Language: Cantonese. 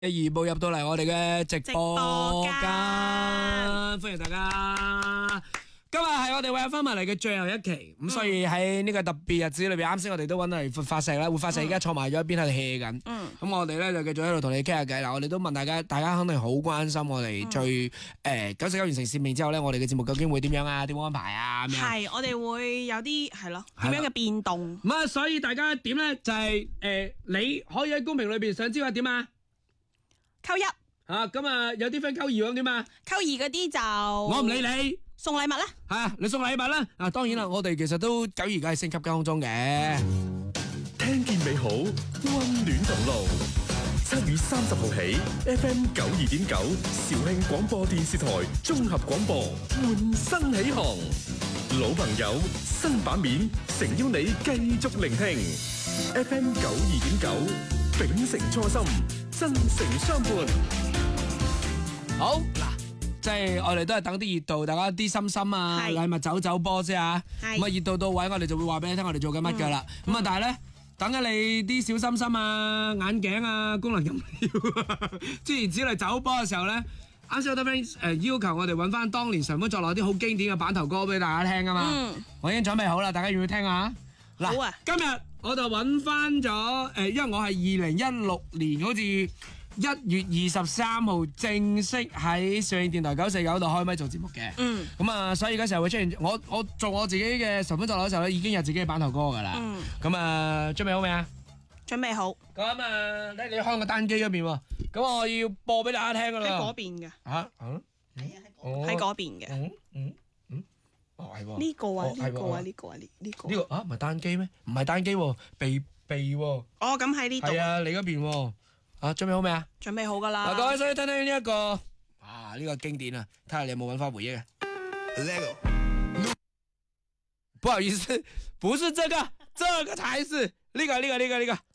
一二步入到嚟我哋嘅直播間，歡迎大家。今日係我哋為翻埋嚟嘅最後一期，咁所以喺呢個特別日子裏邊，啱先我哋都揾嚟活發石啦，活發石而家坐埋咗一邊喺度 hea 緊。咁我哋咧就繼續喺度同你傾下偈啦。我哋都問大家肯定好關心我哋最99完成使命之後咧，我哋嘅節目究竟會點樣啊？點安排啊？咁樣係，我哋會有啲係咯點樣嘅變動。 咁啊，所以大家點咧就係你可以喺公屏裏邊想知係點啊？ 扣一啊，咁啊有啲 friend 扣二咁點啊？ 扣二嗰啲就我唔理你。 送禮物啦， 係啊，你送禮物啦。啊，當然啦，我哋其實都92而家係升級交通中嘅。 聽見美好，溫暖同路。7月30號起 ，FM 92.9肇慶廣播電視台綜合廣播換新起航，老朋友新版面，誠邀你繼續聆聽 FM 92.9，秉承初心，真誠相伴。 好嗱。即係我哋都係等啲熱度，大家啲心心啊，禮物走波啫啊！咁啊熱度到位，我哋就會話俾你聽，我哋做緊乜噶啦。咁啊，但係咧，等緊你啲小心心啊、眼鏡啊、功能飲料啊，諸如此類走波嘅時候咧，啱先有啲 friend 要求我哋揾翻當年神風作浪啲好經典嘅版頭歌俾大家聽啊嘛。我已經準備好啦，大家要唔要聽下？嗱， 好啊！ 今日我就揾翻咗因為我係2016年好似1月23號正式喺上電台949度開咪做節目嘅，咁啊，所以嗰時候會出現我做我自己嘅神風作浪嘅時候咧，已經有自己嘅版頭歌噶啦，咁啊，準備好未啊？ 準備好。 咁啊，你開個單機嗰邊喎，咁我要播俾大家聽噶啦。 喺嗰邊嘅。 嚇？ 喺嗰邊嘅。 哦係喎。 呢個啊，呢個啊，呢個啊，呢個。 呢個啊唔係單機咩？唔係單機喎，鼻喎。 哦，咁喺呢度。 係啊，你嗰邊喎。啊，準備好未啊？ 準備好噶啦。 嗱，各位想聽聽呢一個呢個經典啊，睇下你有冇揾翻回憶啊。不好意思，不是這個才是呢個。